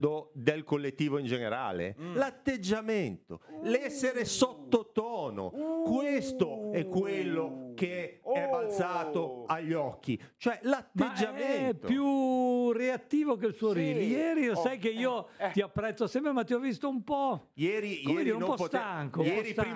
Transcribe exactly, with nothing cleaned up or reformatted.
del collettivo in generale, Mm. l'atteggiamento, l'essere sottotono, questo è quello che è balzato agli occhi, cioè Ma è l'atteggiamento. più reattivo che il suo Sì. reel. Ieri lo Oh, sai che io eh, eh. ti apprezzo sempre, ma ti ho visto un po', Ieri, come ieri dire, un non po' pote- stanco. un po' ieri stanco.